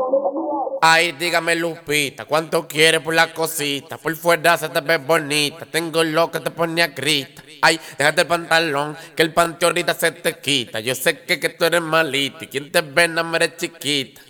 Ay, dígame Lupita, ¿cuánto quieres por la cosita? Por fuera se te ve bonita, tengo lo que te pone a grita. Ay, déjate el pantalón, que el panty ahorita se te quita. Yo sé que tú eres malita y quien te ve no eres chiquita.